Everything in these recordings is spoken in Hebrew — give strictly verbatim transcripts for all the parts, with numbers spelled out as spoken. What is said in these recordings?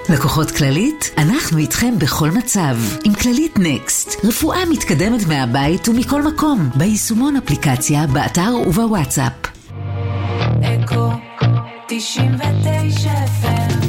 לקוחות כללית, אנחנו איתכם בכל מצב. עם כללית נקסט, רפואה מתקדמת מהבית ומכל מקום, ביישומון אפליקציה, באתר ובוואטסאפ. אקו תשעים ותשע אף אם.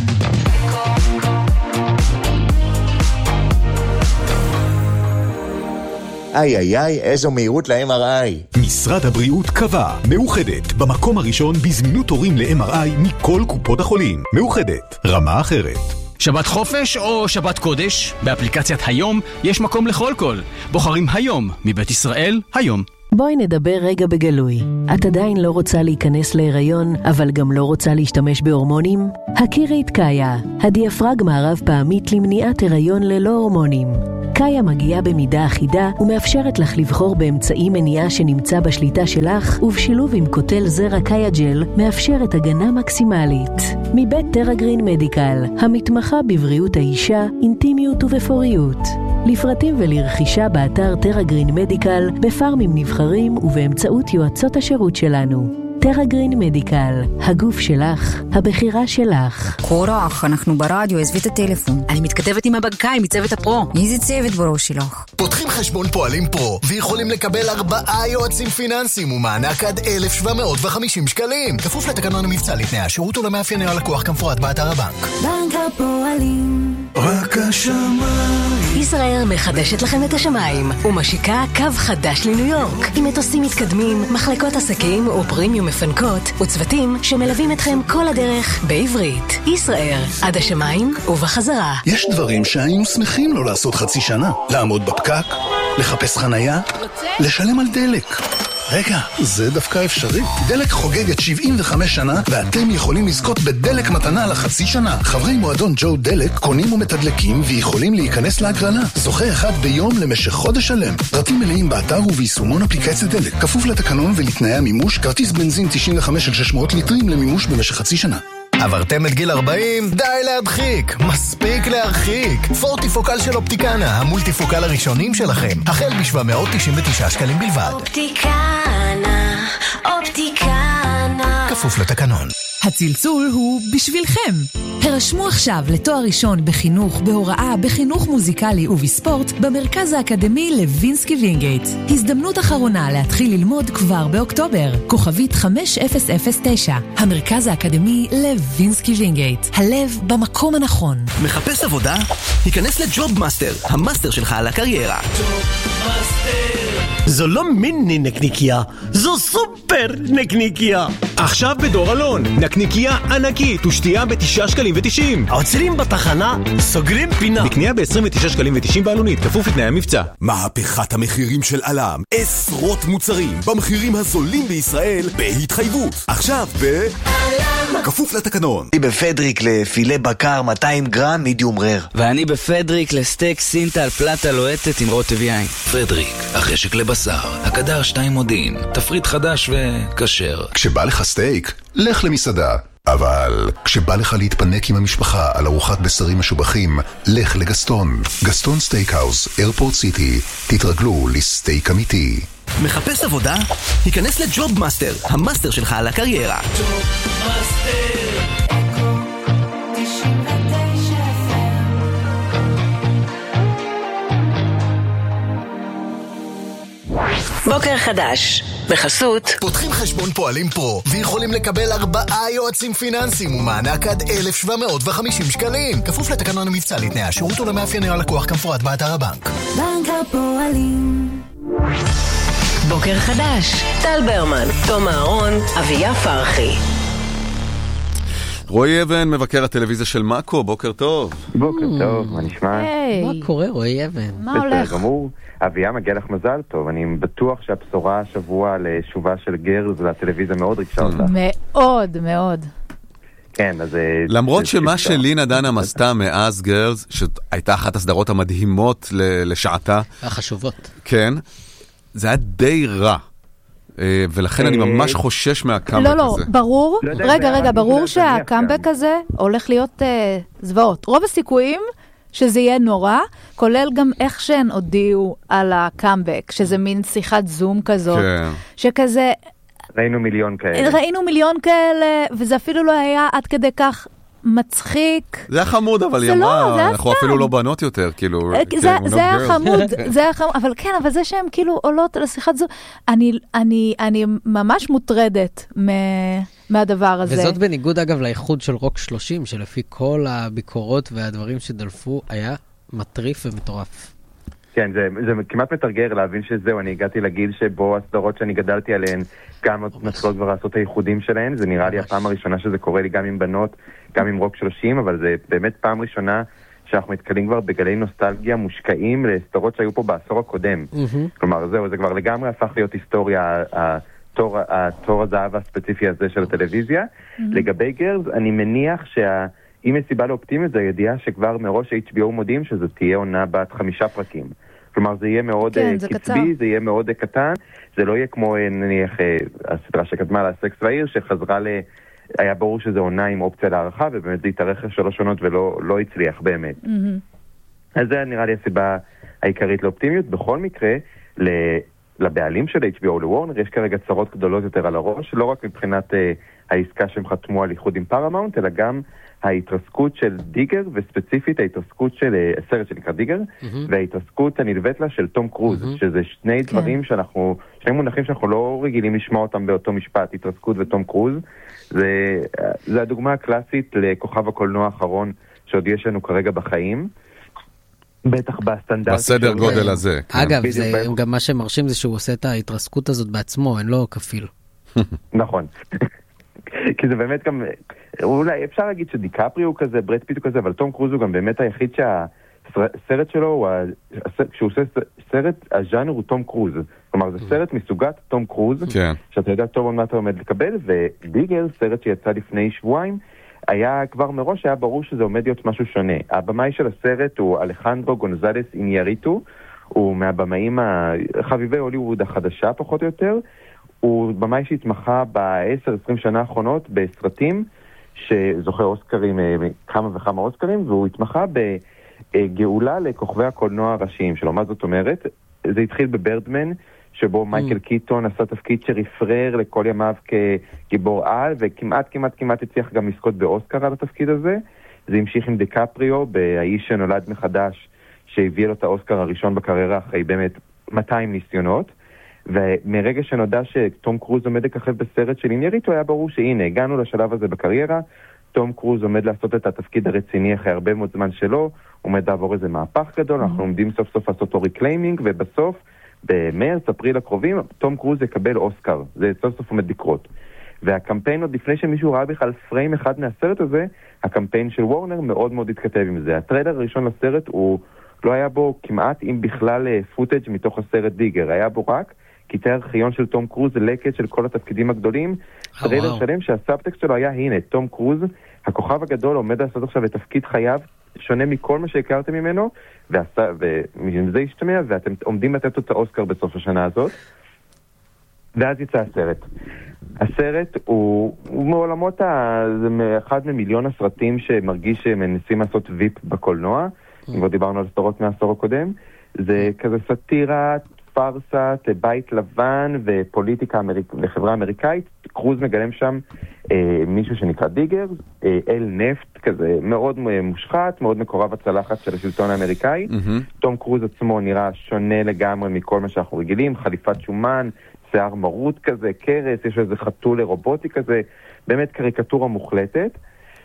איי איי איי, איזו מהירות ל-אם אר איי. משרד הבריאות קבע, מאוחדת, במקום הראשון בזמינות תורים ל-אם אר איי מכל קופות החולים. מאוחדת, רמה אחרת. שבת חופש או שבת קודש? באפליקציית היום יש מקום לכל קול. בוחרים היום, מבית ישראל, היום. בואי נדבר רגע בגלוי. את עדיין לא רוצה להיכנס להיריון, אבל גם לא רוצה להשתמש בהורמונים? הכירי את קאיה, הדיאפרגמה הרב פעמית למניעת הריון ללא הורמונים. קאיה מגיעה במידה אחידה ומאפשרת לך לבחור באמצעי מניעה שנמצא בשליטה שלך, ובשילוב עם קוטל זרע קאיה ג'ל מאפשרת הגנה מקסימלית. מבית טרגרין מדיקל, המתמחה בבריאות האישה, אינטימיות ובפוריות. לפרטים ולרכישה באתר טרגרין מדיקל, בפארמים נבחרים ובאמצעות יועצות השירות שלנו. טרגרין מדיקל, הגוף שלך, הבחירה שלך. קורח, אנחנו ברדיו, עזבי את הטלפון. אני מתכתבת עם הבנקאי מצוות הפרו. איזה צוות בראש שלך? פותחים חשבון פועלים פרו, ויכולים לקבל ארבעה יועצים פיננסיים ומענק עד אלף שבע מאות וחמישים שקלים. כפוף לתקנון המבצע, לתנאי השירות ולמאפייני הלקוח כמפורט באתר הבנק. בנק הפועלים. רק השמיים. ישראל מחדשת לכם את השמיים ומשיקה קו חדש לניו יורק עם מטוסים מתקדמים, מחלקות עסקים ופרימיום מפנקות וצוותים שמלווים אתכם כל הדרך בעברית. ישראל, עד השמיים ובחזרה. יש דברים שהיינו שמחים לא לעשות חצי שנה. לעמוד בפקק, לחפש חנייה, לשלם על דלק. רגע, זה דווקא אפשרי. דלק חוגגת שבעים וחמש שנה, ואתם יכולים לזכות בדלק מתנה לחצי שנה. חברי מועדון ג'ו דלק קונים ומתדלקים ויכולים להיכנס להגרלה. זוכה אחד ביום למשך חודש שלם. פרטים מלאים באתר וביישומון אפליקציית דלק. כפוף לתקנון ולתנאי המימוש, כרטיס בנזין תשעים וחמש של שש מאות ליטרים למימוש במשך חצי שנה. עברתם את גיל ארבעים? די להדחיק, מספיק להרחיק. פורטיפוקל של אופטיקנה, המולטיפוקל הראשונים שלכם. החל ב-שבע מאות תשעים ותשעה שקלים בלבד. אופטיקנה, אופטיקנה. כפוף לתקנון. הצלצול הוא בשבילכם. הרשמו עכשיו לתואר ראשון בחינוך, בהוראה, בחינוך מוזיקלי ובספורט במרכז האקדמי לוינסקי וינגייט. הזדמנות אחרונה להתחיל ללמוד כבר באוקטובר. כוכבית חמש אפס אפס תשע. המרכז האקדמי לוינסקי וינגייט. הלב במקום הנכון. מחפש עבודה? היכנס לג'וב מאסטר, המאסטר שלך על הקריירה. זו לא מיני נקניקיה, זו סופר נקניקיה. עכשיו בדור אלון, נקניקיה ענקית ושתייה בתשעה שקלים ותשעים. עוצרים בתחנה, סוגרים פינה. בקנייה ב-עשרים ותשעה שקלים ותשעים בעלונית, כפוף לתנאי המבצע. מהפכת המחירים של אלם. עשרות מוצרים במחירים הזולים בישראל בהתחייבות. עכשיו ב... אלם. כפוף לתקנון. אני בפדריק לפילה בקר מאתיים גרם מידיום רר. ואני בפדריק לסטייק סינטל פלטה לוהטת עם רוטב יין. פדריק, החשק לבשר, הקדר שתיים מודיעין, תפריט חדש וכשר. כשבא לך סטייק, לך למסעדה. אבל כשבא לך להתפנק עם המשפחה על ארוחת בשרים משובחים, לך לגסטון. גסטון סטייקהאוס, איירפורט סיטי. תתרגלו לסטייק אמיתי. מחפש עבודה? היכנס לג'וב מאסטר, המאסטר שלך על הקריירה. ג'וב מאסטר. בוקר חדש, בחסות פותחים חשבון פועלים פרו ויכולים לקבל ארבעה יועצים פיננסיים ומענק עד אלף שבע מאות וחמישים שקלים. כפוף לתקנון המבצע, לתנאי השירות ולמאפייני הלקוח כמפורט באתר הבנק. בנק הפועלים. בוקר חדש, טל ברמן, תום אהרון, אביה פרחי. רועי אבן, מבקר הטלוויזיה של מאקו, בוקר טוב. בוקר טוב, מה נשמע? מה קורה רועי אבן? מה הולך? בסדר גמור, אביה מגיע לך מזל טוב, אני בטוח שהבשורה השבוע לשובה של גרלס והטלוויזיה מאוד ריגשה אותה. מאוד, מאוד. כן, אז... למרות שמה שלינה דנהאם עשתה מאז גרלס, שהייתה אחת הסדרות המדהימות לשעתה. החשובות. כן, זה היה די רע. ולכן אני ממש חושש מהקאמבק הזה. לא, לא, ברור, רגע, רגע, ברור שהקאמבק הזה הולך להיות זוועות. רוב הסיכויים שזה יהיה נורא, כולל גם איך שהן הודיעו על הקאמבק, שזה מין שיחת זום כזאת, שכזה... ראינו מיליון כאלה. ראינו מיליון כאלה, וזה אפילו לא היה עד כדי כך מצחיק. זה היה חמוד, אבל היא אמרה, אנחנו אפילו לא בנות יותר, כאילו. זה היה חמוד, זה היה חמוד, אבל כן, אבל זה שהן כאילו עולות על השיחת זו, אני ממש מוטרדת מהדבר הזה. וזאת בניגוד, אגב, לאיחוד של רוק שלושים, שלפי כל הביקורות והדברים שדלפו, היה מטריף ומטורף. כן, זה, זה כמעט מתרגר להבין שזהו, אני הגעתי לגיל שבו הסדרות שאני גדלתי עליהן, גם מתחילות כבר לעשות הייחודים שלהן, זה נראה לי הפעם הראשונה שזה קורה לי גם עם בנות, גם עם רוק שלושים, אבל זה באמת פעם ראשונה שאנחנו מתקלים כבר בגלי נוסטלגיה מושקעים לסדרות שהיו פה בעשור הקודם. Mm-hmm. כלומר, זהו, זה כבר לגמרי הפך להיות היסטוריה, התור, התור הזהב הספציפי הזה של הטלוויזיה. Mm-hmm. לגבי גרלס, אני מניח שה... אם יש סיבה לאופטימית, זה הידיעה שכבר מראש אייץ' בי או מודיעים שזה תהיה עונה בת חמישה פרקים. כלומר, זה יהיה מאוד כן, זה קצבי, זה יהיה מאוד קטן, זה לא יהיה כמו, נניח, הסדרה שקדמה לסקס והעיר, שחזרה ל... היה ברור שזה עונה עם אופציה להערכה, ובאמת זה התארך לשלוש עונות ולא לא הצליח באמת. Mm-hmm. אז זה נראה לי הסיבה העיקרית לאופטימיות. בכל מקרה, ל... לבעלים של אייץ' בי או לוורנר, יש כרגע צרות גדולות יותר על הראש, לא רק מבחינת uh, העסקה שהם חתמו על איחוד עם פארמאונט, אלא גם ההתרסקות של דיגר, וספציפית ההתרסקות של הסרט שנקרא דיגר, mm-hmm. וההתרסקות הנלווית לה של תום קרוז, mm-hmm. שזה שני כן. דברים שאנחנו, שני מונחים שאנחנו לא רגילים לשמוע אותם באותו משפט, התרסקות ותום קרוז. זה, זה הדוגמה הקלאסית לכוכב הקולנוע האחרון שעוד יש לנו כרגע בחיים. בטח בסטנדרט. בסדר גודל הזה. אגב, זה גם מה שמרשים זה שהוא עושה את ההתרסקות הזאת בעצמו, אין לו כפיל. נכון. כי זה באמת גם, אולי אפשר להגיד שדיקפרי הוא כזה, ברד פיט הוא כזה, אבל תום קרוז הוא גם באמת היחיד שהסרט שלו, כשהוא עושה סרט, הז'אנר הוא תום קרוז. כלומר, זה סרט מסוגת תום קרוז, שאתה יודע טוב על מה אתה עומד לקבל, ודיגר, סרט שיצא לפני שבועיים, היה כבר מראש, היה ברור שזה עומד להיות משהו שונה. הבמאי של הסרט הוא אלחנדרו גונזלס אינייריטו, הוא מהבמאים החביבי הוליווד החדשה פחות או יותר, הוא במאי שהתמחה ב-עשר עשרים שנה האחרונות בסרטים שזוכה אוסקרים, כמה וכמה אוסקרים, והוא התמחה בגאולה לכוכבי הקולנוע הראשיים שלו. מה זאת אומרת? זה התחיל בברדמן, שבו מייקל קיטון עשה תפקיד שרפרר לכל ימיו כגיבור על, וכמעט כמעט כמעט הצליח גם לזכות באוסקר על התפקיד הזה. זה המשיך עם דיקפריו, באיש שנולד מחדש, שהביא לו את האוסקר הראשון בקריירה אחרי באמת מאתיים ניסיונות. ומרגע שנודע שתום קרוז עומד לככב בסרט של אינייריטו, היה ברור שהנה, הגענו לשלב הזה בקריירה, תום קרוז עומד לעשות את התפקיד הרציני אחרי הרבה מאוד זמן שלו, הוא עומד לעבור איזה מהפך גדול, mm-hmm. אנחנו עומדים סוף סוף לעשות לו ריקליימינג, ובסוף, במרץ, אפריל הקרובים, תום קרוז יקבל אוסקר, זה סוף סוף עומד לקרות. והקמפיין עוד לפני שמישהו ראה בכלל פריים אחד מהסרט הזה, הקמפיין של וורנר מאוד מאוד התכתב עם זה. הטריילר הראשון לסרט הוא לא היה בו כמעט אם בכלל פוטאג' מתוך הסרט דיגר, היה בו רק קטעי ארכיון של תום קרוז, לקט של כל התפקידים הגדולים, טריילר שלם שהסאבטקסט שלו היה, הנה, תום קרוז, הכוכב הגדול עומד לעשות עכשיו את תפקיד חייו, שונה מכל מה שהכרתם ממנו, ומזה השתמע, ואתם עומדים לתת את האוסקר בסוף השנה הזאת, ואז יצא הסרט. הסרט הוא, הוא מעולמות, ה, זה אחד ממיליון הסרטים שמרגיש שמנסים לעשות ויפ בקולנוע, אם כבר דיברנו על סדרות מהעשור הקודם, זה כזה סאטירה, פרסת, בית לבן ופוליטיקה אמריק... לחברה אמריקאית. קרוז מגלם שם אה, מישהו שנקרא דיגר, אה, אל נפט כזה מאוד מושחת, מאוד מקורב הצלחת של השלטון האמריקאי. Mm-hmm. תום קרוז עצמו נראה שונה לגמרי מכל מה שאנחנו רגילים, חליפת שומן, שיער מרות כזה, קרס, יש איזה חתול אירובוטי כזה, באמת קריקטורה מוחלטת.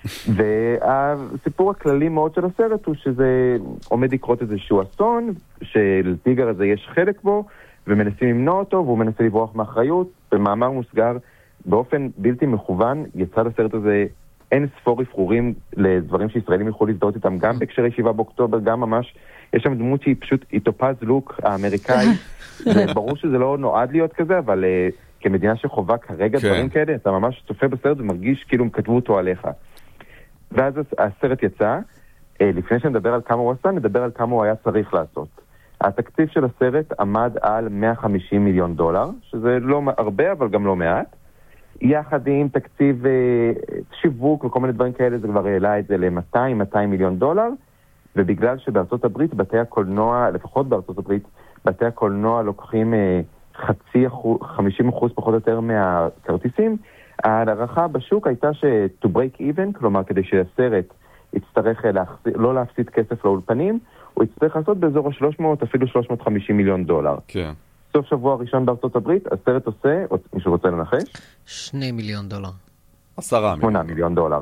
והסיפור הכללי מאוד של הסרט הוא שזה עומד לקרות איזשהו אסון, שלטיגר הזה יש חלק בו, ומנסים למנוע אותו, והוא מנסה לברוח מאחריות. במאמר מוסגר, באופן בלתי מכוון, יצא לסרט הזה אין ספור אפרורים לדברים שישראלים יכולו להזדהות איתם, גם בהקשרי שבעה באוקטובר, גם ממש, יש שם דמות שהיא פשוט, היא טופז לוק האמריקאי, זה ברור שזה לא נועד להיות כזה, אבל uh, כמדינה שחובה כרגע כן. דברים כאלה, אתה ממש צופה בסרט ומרגיש כאילו הם כתבו אותו עליך. ואז הסרט יצא, לפני שנדבר על כמה הוא עשה, נדבר על כמה הוא היה צריך לעשות. התקציב של הסרט עמד על מאה וחמישים מיליון דולר, שזה לא הרבה, אבל גם לא מעט. יחד עם תקציב שיווק וכל מיני דברים כאלה, זה כבר העלה את זה ל-מאתיים מיליון דולר, ובגלל שבארצות הברית, בתי הקולנוע, לפחות בארצות הברית, בתי הקולנוע לוקחים חצי אחוז, חמישים אחוז פחות או יותר מהכרטיסים, ההערכה בשוק הייתה ש- to break even, כלומר כדי שהסרט יצטרך להחזיר, לא להפסיד כסף לאולפנים, הוא יצטרך לעשות באזור ה-שלוש מאות, אפילו שלוש מאות וחמישים מיליון דולר. כן. סוף שבוע הראשון בארצות הברית, הסרט עושה, מישהו רוצה לנחש? שני מיליון דולר. עשרה מיליון. שמונה מיליון דולר.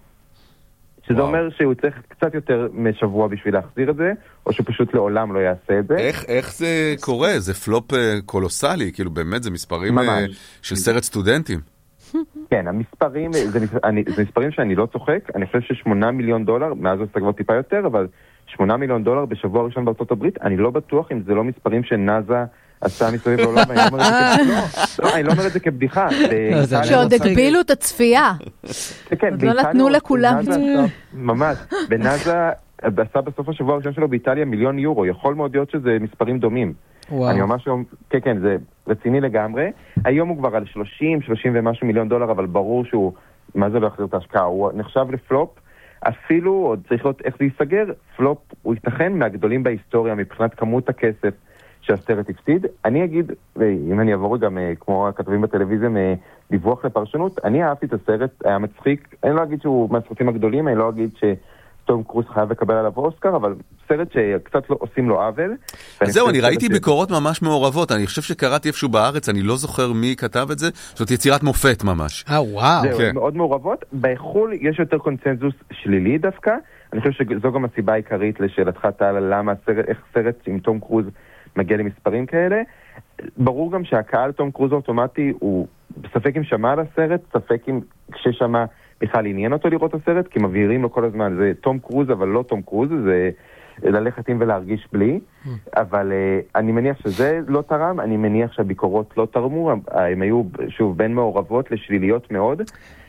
שזה אומר שהוא צריך קצת יותר משבוע בשביל להחזיר את זה, או שפשוט לעולם לא יעשה את זה. איך, איך זה קורה? זה פלופ קולוסלי, כאילו באמת זה מספרים של סרט סטודנטים. כן, המספרים, זה, אני, זה מספרים שאני לא צוחק, אני חושב ששמונה מיליון דולר, מאז זה כבר טיפה יותר, אבל שמונה מיליון דולר בשבוע הראשון בארצות הברית, אני לא בטוח אם זה לא מספרים שנאזה עשה מסביב לעולם, אני לא אומר את זה כבדיחה. שעוד הגבילו את הצפייה. עוד לא נתנו לכולם. ממש, בנאזה עשה בסוף השבוע הראשון שלו באיטליה מיליון יורו, יכול מאוד להיות שזה מספרים דומים. אני ממש, כן, כן, זה רציני לגמרי. היום הוא כבר על שלושים, שלושים ומשהו מיליון דולר, אבל ברור שהוא, מה זה לא יחזיר את ההשקעה? הוא נחשב לפלופ, אפילו, עוד צריך לראות איך זה ייסגר, פלופ הוא ייתכן מהגדולים בהיסטוריה, מבחינת כמות הכסף שהסרט הפסיד. אני אגיד, ואם אני אעבור גם, כמו הכתבים בטלוויזיה, דיווח לפרשנות, אני אהבתי את הסרט, היה מצחיק, אני לא אגיד שהוא מהסרטים הגדולים, אני לא אגיד ש... תום קרוז חייב לקבל עליו אוסקר, אבל סרט שקצת לא עושים לו עוול. זהו, אני ראיתי ביקורות ממש מעורבות, אני חושב שקראתי איפשהו בארץ, אני לא זוכר מי כתב את זה, זאת יצירת מופת ממש. אה, וואו. זהו, מאוד מעורבות. בחול יש יותר קונצנזוס שלילי דווקא, אני חושב שזו גם הסיבה העיקרית לשאלתך טל, למה סרט, איך סרט עם תום קרוז מגיע למספרים כאלה. ברור גם שהקהל תום קרוז אוטומטי הוא ספק אם שמע על הסרט, ספק אם כששמע בכלל עניין אותו לראות הסרט, כי מבהירים לו כל הזמן, זה תום קרוז, אבל לא תום קרוז, זה ללכת עם ולהרגיש בלי, אבל uh, אני מניח שזה לא תרם, אני מניח שהביקורות לא תרמו, הם היו שוב בין מעורבות לשליליות מאוד,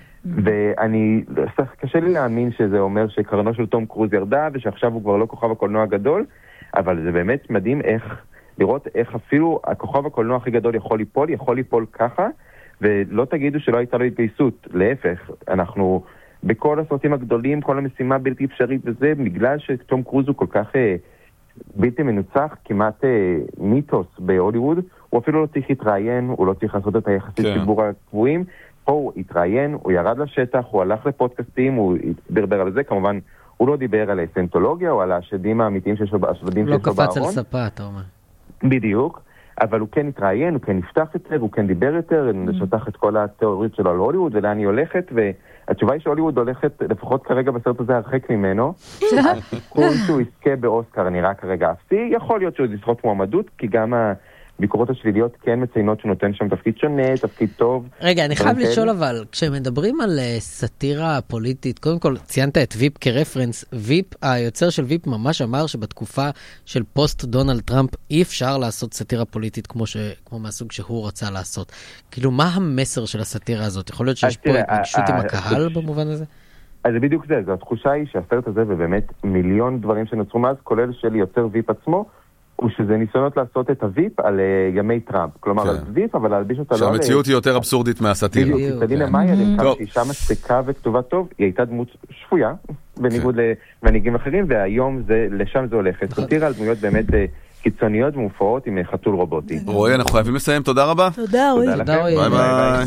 ואני, קשה לי להאמין שזה אומר שקרנו של תום קרוז ירדה, ושעכשיו הוא כבר לא כוכב הקולנוע הגדול, אבל זה באמת מדהים איך, לראות איך אפילו הכוכב הקולנוע הכי גדול יכול ליפול, יכול ליפול ככה, ולא תגידו שלא הייתה לו התגייסות, להפך, אנחנו בכל הסרטים הגדולים, כל המשימה בלתי אפשרית וזה, בגלל שתום קרוז הוא כל כך אה, בלתי מנוצח, כמעט אה, מיתוס בהוליווד, הוא אפילו לא צריך להתראיין, הוא לא צריך לעשות את היחסי כן. ציבור הקבועים, פה הוא התראיין, הוא ירד לשטח, הוא הלך לפודקאסטים, הוא דיבר על זה, כמובן הוא לא דיבר על הסנטולוגיה או על השדים האמיתיים שיש לו בארון. לא קפץ על ספה, אתה אומר. בדיוק. אבל הוא כן התראיין, הוא כן נפתח יותר, הוא כן דיבר יותר, נשטח את כל התיאוריות שלו על הוליווד, ולאן היא הולכת, והתשובה היא שהוליווד הולכת, לפחות כרגע בסרט הזה, הרחק ממנו. הסיכוי שהוא יזכה באוסקר נראה כרגע אפסי, יכול להיות שהוא יזכות מועמדות, כי גם הביקורות השליליות כן מציינות שנותן שם תפקיד שונה, תפקיד טוב. רגע, אני חייב לשאול אבל, כשמדברים על סאטירה פוליטית, קודם כל ציינת את ויפ כרפרנס, ויפ, היוצר של ויפ ממש אמר שבתקופה של פוסט דונלד טראמפ אי אפשר לעשות סאטירה פוליטית כמו, ש... כמו מהסוג שהוא רצה לעשות. כאילו, מה המסר של הסאטירה הזאת? יכול להיות שיש פה התנגשות עם הקהל במובן הזה? אז זה בדיוק זה, זו התחושה היא שהסרט הזה, ובאמת מיליון דברים שנוצרו מאז, כולל של יוצר ויפ עצמו, הוא שזה ניסיונות לעשות את הוויפ על uh, ימי טראמפ. כלומר, על ויפ, אבל להלביש אותה לא... שהמציאות היא יותר אבסורדית מהסאטירה. סלינה מאיה, כמה שאישה מצחיקה וכתובה טוב, היא הייתה דמות שפויה, בניגוד למנהיגים אחרים, והיום לשם זה הולכת. סאטירה על דמויות באמת קיצוניות ומופעות עם חתול רובוטי. רועי, אנחנו חייבים לסיים. תודה רבה. תודה, רועי. ביי ביי.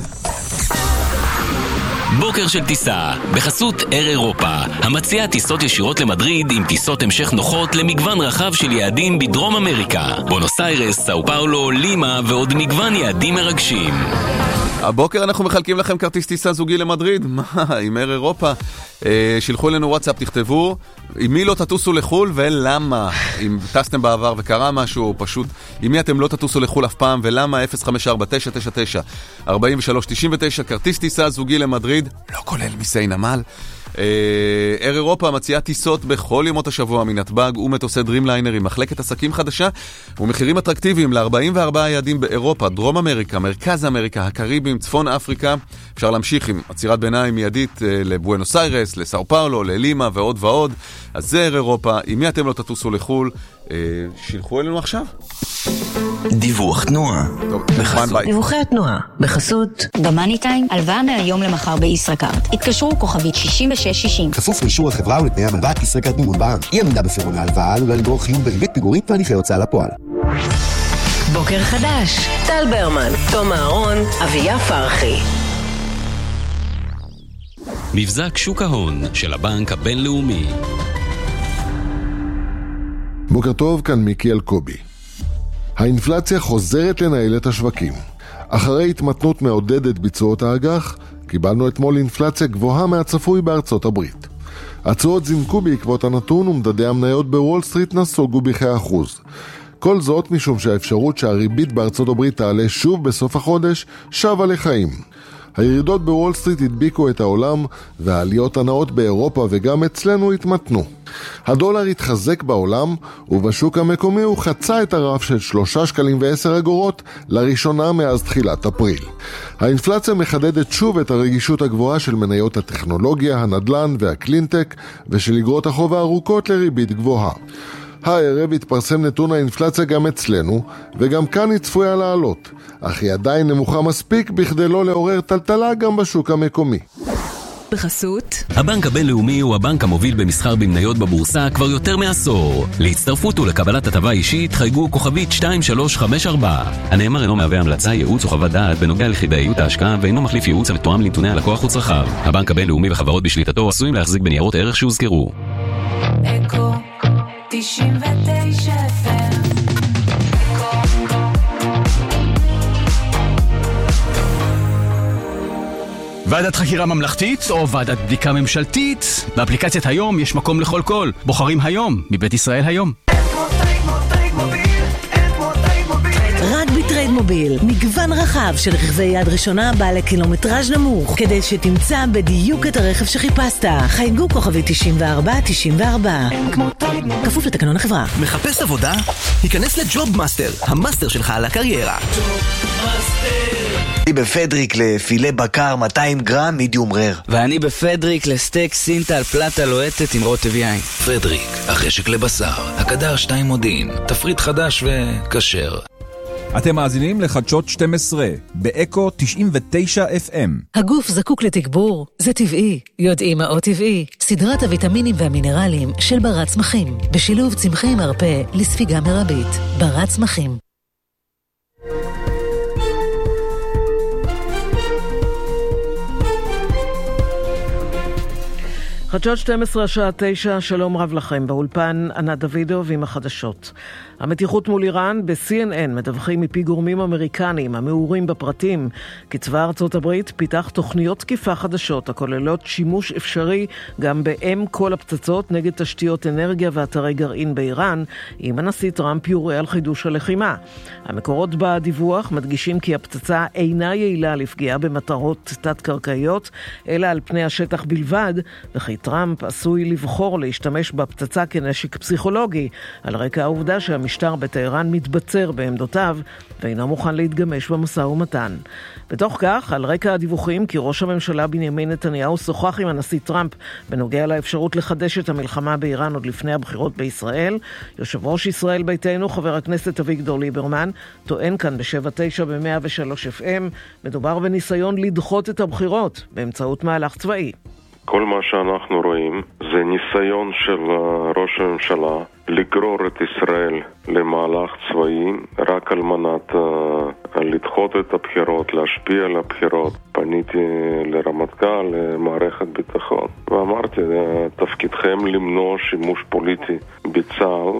בוקר של טיסה, בחסות אר אירופה, המציעה טיסות ישירות למדריד עם טיסות המשך נוחות למגוון רחב של יעדים בדרום אמריקה, בונוס איירס, סאו פאולו, לימה ועוד מגוון יעדים מרגשים. הבוקר אנחנו מחלקים לכם כרטיס טיסה זוגי למדריד, מה, עם אר אירופה. אה, שילחו אלינו וואטסאפ, תכתבו עם מי לא תטוסו לחול ולמה. אם טסתם בעבר וקרה משהו, פשוט עם מי אתם לא תטוסו לחול אף פעם ולמה. אפס חמש ארבע תשע תשע תשע ארבע שלוש תשע תשע, כרטיס טיסה זוגי למדריד, לא כולל מיסי נמל. אר אירופה מציעה טיסות בכל ימות השבוע מנתב"ג ומטוסי דרימליינר עם מחלקת עסקים חדשה ומחירים אטרקטיביים ל-ארבעים וארבעה יעדים באירופה, דרום אמריקה, מרכז אמריקה, הקריבים, צפון אפריקה. אפשר להמשיך עם עצירת ביניים מיידית לבואנוס איירס, לסאו פאולו, ללימה ועוד ועוד. אז זה אר אירופה. אם מי אתם לא תטוסו לחול, שילחו אלינו עכשיו. דיווח תנועה. דיווחי התנועה בחסות במאני טיים, הלוואה מהיום למחר בישראכרט. התקשרו כוכבית שישים ושש שישים. כפוף לאישור החברה ולתנאי המלוואת ישראכרט מימון בנק. אי עמידה בפירעון ההלוואה עלולה לגרור חיוב בריבית פיגורית והליכי הוצאה לפועל. בוקר חדש, טל ברמן, תום אהרון, אביה פרחי. מבזק שוק ההון של הבנק הבינלאומי. בוקר טוב, כאן מיקי אלקובי. האינפלציה חוזרת לנהל את השווקים. אחרי התמתנות מעודדת ביצועות האג"ח, קיבלנו אתמול אינפלציה גבוהה מהצפוי בארצות הברית. התשואות זינקו בעקבות הנתון ומדדי המניות בוול סטריט נסוגו בכ-אחוז. כל זאת משום שהאפשרות שהריבית בארצות הברית תעלה שוב בסוף החודש שבה לחיים. הירידות בוול סטריט הדביקו את העולם, והעליות הנאות באירופה וגם אצלנו התמתנו. הדולר התחזק בעולם, ובשוק המקומי הוא חצה את הרף של שלושה שקלים ועשר אגורות לראשונה מאז תחילת אפריל. האינפלציה מחדדת שוב את הרגישות הגבוהה של מניות הטכנולוגיה, הנדל"ן והקלינטק, ושל אגרות החוב הארוכות לריבית גבוהה. הערב התפרסם נתון האינפלציה גם אצלנו, וגם כאן היא צפויה לעלות, אך היא עדיין נמוכה מספיק בכדי לא לעורר טלטלה גם בשוק המקומי. בחסות הבנק הבינלאומי הוא הבנק המוביל במסחר במניות בבורסה כבר יותר מעשור. להצטרפות ולקבלת הטבה אישית חייגו כוכבית שתיים שלוש חמש ארבע. הנאמר אינו מהווה המלצה, ייעוץ או חוות דעת בנוגע לכדאיות ההשקעה, ואינו מחליף ייעוץ המתואם לנתוני הלקוח וצרכיו. הבנק הבינלאומי וחברות בשליטתו עשויים להחזיק בניירות ערך שהוזכרו. אקו תשעים ותשע אף אם. ועדת חקירה ממלכתית או ועדת בדיקה ממשלתית? באפליקציית היום יש מקום לכל קול. בוחרים היום מבית ישראל היום. רק בטרייד מוביל, מגוון רחב של רכבי יד ראשונה בעלי קילומטראז' נמוך, כדי שתמצא בדיוק את הרכב שחיפשת. חייגו כוכבי תשעים וארבע תשעים וארבע. כפוף לתקנון החברה. מחפש עבודה? היכנס לג'וב מאסטר, המאסטר שלך על הקריירה. אני בפדריק לפילה בקר מאתיים גרם מידיום רר. ואני בפדריק לסטייק סינטה על פלטה לוהטת עם רוטב יין. פדריק, החשק לבשר, הקדר שתיים מודיעין, תפריט חדש וכשר. אתם מאזינים לחדשות שתים עשרה, באקו תשעים ותשע אף אם. הגוף זקוק לתגבור, זה טבעי. יודעים מה עוד טבעי? סדרת הוויטמינים והמינרלים של ברת צמחים, בשילוב צמחי מרפא לספיגה מרבית. ברת צמחים. חדשות שתים עשרה השעה תשע, שלום רב לכם. באולפן ענת דוידוב עם החדשות. המתיחות מול איראן ב-סי אן אן מדווחים מפי גורמים אמריקניים המעורים בפרטים כי צבא ארצות הברית פיתח תוכניות תקיפה חדשות הכוללות שימוש אפשרי גם באם כל הפצצות נגד תשתיות אנרגיה ואתרי גרעין באיראן, אם הנשיא טראמפ יורה על חידוש הלחימה. המקורות בדיווח מדגישים כי הפצצה אינה יעילה לפגיעה במטרות תת-קרקעיות אלא על פני השטח בלבד, וכי טראמפ עשוי לבחור להשתמש בפצצה כנשק פסיכולוגי על רקע העובדה שהמשטר בטהרן מתבצר בעמדותיו ואינו מוכן להתגמש במשא ומתן. בתוך כך, על רקע הדיווחים כי ראש הממשלה בנימין נתניהו שוחח עם הנשיא טראמפ בנוגע לאפשרות לחדש את המלחמה באיראן עוד לפני הבחירות בישראל, יושב ראש ישראל ביתנו חבר הכנסת אביגדור ליברמן טוען כאן ב-שבע תשע ב-מאה ושלוש אף אם מדובר בניסיון לדחות את הבחירות באמצעות מהלך צבאי. כל מה שאנחנו רואים זה ניסיון של ראש הממשלה לגרור את ישראל למהלך צבאי רק על מנת uh, לדחות את הבחירות, להשפיע על הבחירות. פניתי לרמטכ"ל, למערכת ביטחון, ואמרתי, תפקידכם למנוע שימוש פוליטי בצה"ל.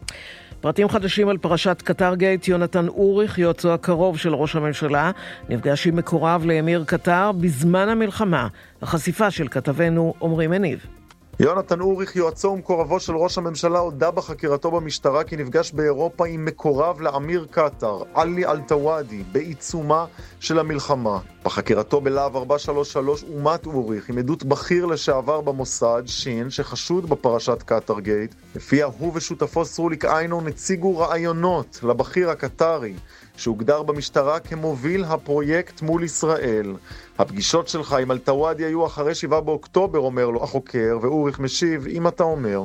פרטים חדשים על פרשת קטר גייט. יונתן אוריך, יועצו הקרוב של ראש הממשלה, נפגש עם מקורב לאמיר קטר בזמן המלחמה. החשיפה של כתבנו עומרי מניב. יונתן אוריך, יועצו ומקורבו של ראש הממשלה, הודה בחקירתו במשטרה כי נפגש באירופה עם מקורב לאמיר קטר, עלי אלטוואדי, בעיצומה של המלחמה. בחקירתו בלהב ארבע שלוש שלוש אומת אוריך עם עדות בכיר לשעבר במוסד, שין, שחשוד בפרשת קטר גייט. לפיה הוא ושותפו סרוליק איינון הציגו רעיונות לבכיר הקטרי, שהוגדר במשטרה כמוביל הפרויקט מול ישראל. הפגישות שלך עם אלטוואדי היו אחרי שבעה באוקטובר, אומר לו החוקר, ואוריך משיב, אם אתה אומר.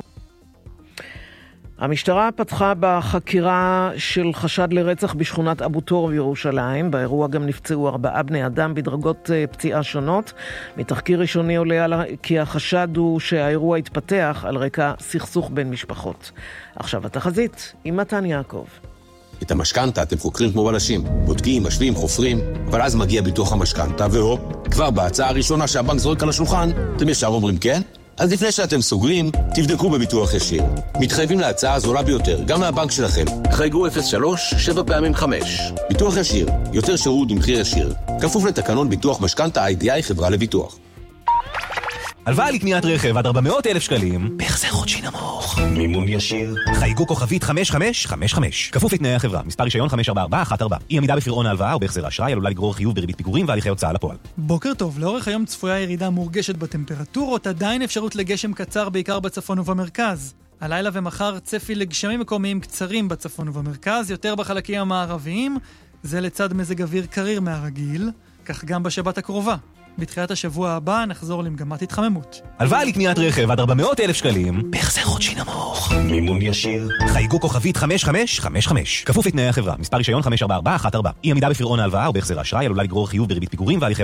המשטרה פתחה בחקירה של חשד לרצח בשכונת אבו תור בירושלים. באירוע גם נפצעו ארבעה בני אדם בדרגות פציעה שונות. מתחקיר ראשוני עולה כי החשד הוא שהאירוע התפתח על רקע סכסוך בין משפחות. עכשיו התחזית עם מתן יעקב. את המשכנתה אתם חוקרים כמו בלשים. בודקים, משווים, חופרים, אבל אז מגיע ביטוח המשכנתה, והופ, כבר בהצעה הראשונה שהבנק זורק על השולחן, אתם ישר אומרים כן? אז לפני שאתם סוגרים, תבדקו בביטוח ישיר. מתחייבים להצעה הזולה ביותר, גם מהבנק שלכם. חייגו אפס שלוש שבע פעמים חמש. ביטוח ישיר, יותר שירות במחיר ישיר. כפוף לתקנון ביטוח משכנתה איי די איי חברה לביטוח. הלוואה לקניית רכב עד ארבע מאות אלף שקלים, בהחזר חודשי נמוך. מימון ישיר. חייגו כוכבית חמש חמש חמש חמש. כפוף לתנאי החברה. מספר רישיון חמש ארבע ארבע אחת ארבע. אי עמידה בפירעון ההלוואה או בהחזר האשראי עלולה לגרור חיוב בריבית פיגורים והליכי הוצאה לפועל. בוקר טוב. לאורך היום צפויה ירידה מורגשת בטמפרטורות, עדיין אפשרות לגשם קצר בעיקר בצפון ובמרכז. הלילה ומחר צפי לגשמים מקומיים קצרים בצפון ובמרכז, יותר בחלקים המערביים. זה לצד מזג אוויר קריר מהרגיל, כך גם בשבת הקרובה. בתחילת השבוע הבא נחזור למגמת התחממות. הלוואה לקניית רכב עד ארבע מאות אלף שקלים, בהחזר חודשי נמוך. מימון ישיר. חייגו כוכבית חמש חמש חמש חמש. כפוף לתנאי החברה. מספר רישיון חמש ארבע ארבע אחת ארבע. אי עמידה בפירעון ההלוואה או בהחזר האשראי עלולה לגרור חיוב בריבית פיגורים והליכי